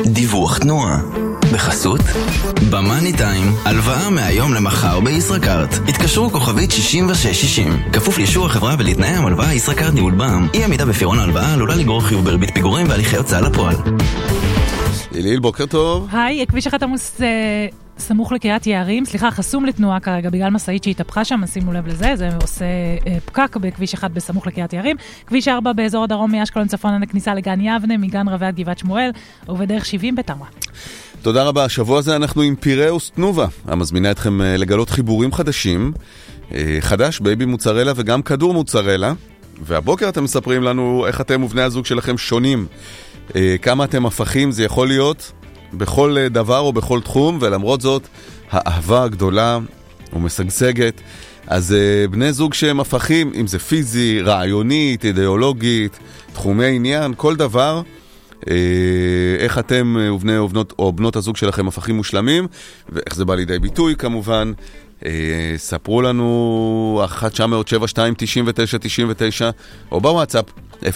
דיווח תנועה בחסות במאני טיים, הלוואה מהיום למחר בישראכרט. התקשרו כוכבית 6660, כפוף לאישור החברה ולתנאי המלוואה. ישראכרט ניהול בע"מ. אי עמידה בפירעון ההלוואה עלולה לגרור חיוב בריבית פיגורים והליכי הוצאה לפועל. ליל, בוקר טוב. היי, כביש 1 עמוס סמוך לקריית יערים, חסום לתנועה כרגע בגלל מסעית שהתהפכה שם, שימו לב לזה, זה עושה פקק בכביש 1 בסמוך לקריית יערים. כביש 4 באזור הדרום מאשקלון צפונה לכניסה לגן יבנה, מגן רבי עד גבעת שמואל, ובדרך 70 בתמרה. תודה רבה. השבוע הזה אנחנו עם פיראוס תנובה, המזמינה אתכם לגלות חיבורים חדשים, חדש, בייבי מוצרלה וגם כדור מוצרלה, והבוקר אתם מספרים לנו איך אתם ובני הזוג שלכם שונים, כמה אתם הפכים, זה יכול להיות בכל דבר או בכל תחום, ולמרות זאת האהבה הגדולה ומשגשגת. אז בני זוג שהם הפכים, אם זה פיזי, רעיונית, אידיאולוגית, תחומי עניין, כל דבר, איך אתם ובני או בנות הזוג שלכם הפכים מושלמים, ואיך זה בא לידי ביטוי כמובן. ספרו לנו 1-900-72-99-99 או בוואטסאפ 054-999-4399,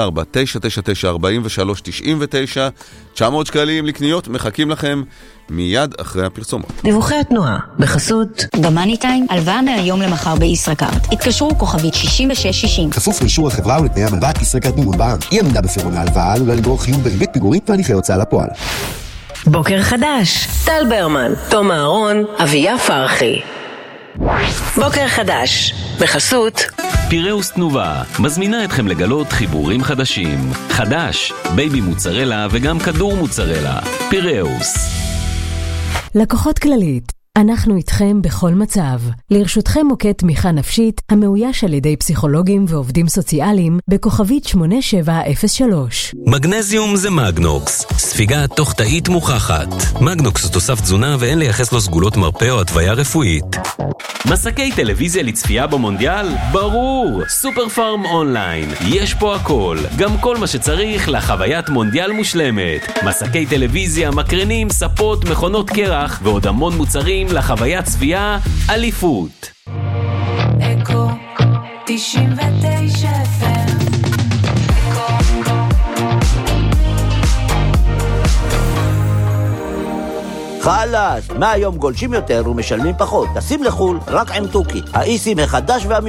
900 שקלים לקניות מחכים לכם מיד אחרי הפרסומות. דיווחי התנועה בחסות במאני טיים, הלוואה מהיום למחר בישראכרט. התקשרו כוכבית 6660, כפוף לאישור החברה ולתנאי המלווה. ישראכרט ניהול בע"מ. אי עמידה בפירעון ההלוואה עלולה לגרור חיוב בריבית פיגורים והליכי הוצאה לפועל. בוקר חדש, טל ברמן, תום אהרון, אביה פרחי. בוקר חדש בחסות פיראוס תנובה מזמינה אתכם לגלות חיבורים חדשים. חדש, בייבי מוצרלה וגם כדור מוצרלה. פיראוס. לקוחות כללית, אנחנו איתכם בכל מצב. לרשותכם מוקד תמיכה נפשית המאויש על ידי פסיכולוגים ועובדים סוציאליים בכוכבית 8703. מגנזיום זה מגנוקס, ספיגה תוך תאית מוכחת. מגנוקס הוא תוסף תזונה ואין לייחס לו סגולות מרפא או התוויה רפואית. מסקי טלוויזיה לצפייה במונדיאל? ברור! סופר פארם אונליין. יש פה הכל. גם כל מה שצריך לחוויית מונדיאל מושלמת. מסקי טלוויזיה, מקרנים, ספות, מכונות קרח ועוד המון מוצרים לחוויית צפייה אליפות. אקו 99 FM. חלאס, מהיום גולשים יותר ומשלמים פחות. טסים לחול רק עם תוכי, האיסים החדש